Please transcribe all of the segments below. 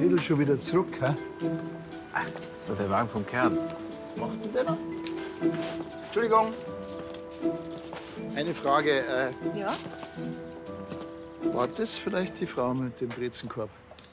Mädel schon wieder zurück, hä? Ach, das ist der Wagen vom Kern. Was macht denn der da? Entschuldigung. Eine Frage. Ja? War das vielleicht die Frau mit dem Brezenkorb?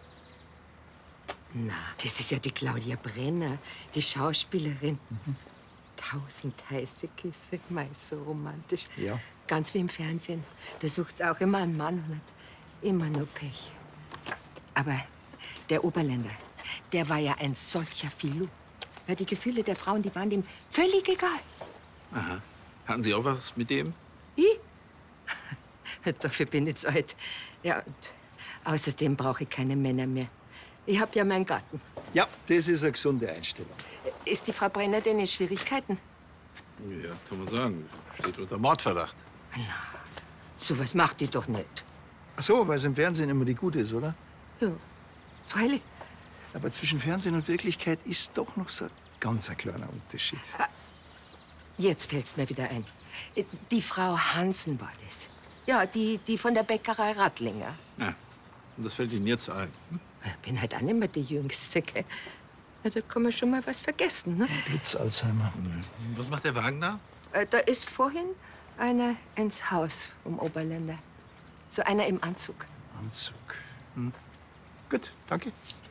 Na, das ist ja die Claudia Brenner, die Schauspielerin. 1000 heiße Küsse, mei, so romantisch. Ja. Ganz wie im Fernsehen. Da sucht's auch immer einen Mann und hat immer nur Pech. Aber der Oberländer, der war ja ein solcher Filou. Ja, die Gefühle der Frauen, die waren ihm völlig egal. Aha. Hatten Sie auch was mit dem? Ich? Dafür bin ich zu alt. Ja, und außerdem brauche ich keine Männer mehr. Ich hab ja meinen Garten. Ja, das ist eine gesunde Einstellung. Ist die Frau Brenner denn in Schwierigkeiten? Ja, kann man sagen. Steht unter Mordverdacht. So was macht die doch nicht. Ach so, weil es im Fernsehen immer die Gute ist, oder? Ja, freilich. Aber zwischen Fernsehen und Wirklichkeit ist doch noch so ein ganz kleiner Unterschied. Jetzt fällt's mir wieder ein. Die Frau Hansen war das. Ja, die von der Bäckerei Rattlinger. Ja. Und das fällt Ihnen jetzt ein. Hm? Ich bin halt auch nicht mehr die Jüngste, gell? Ja, da kann man schon mal was vergessen, ne? Blitz Alzheimer. Was macht der Wagen da? Da ist vorhin einer ins Haus vom Oberländer. So einer im Anzug. Anzug. Gut, danke.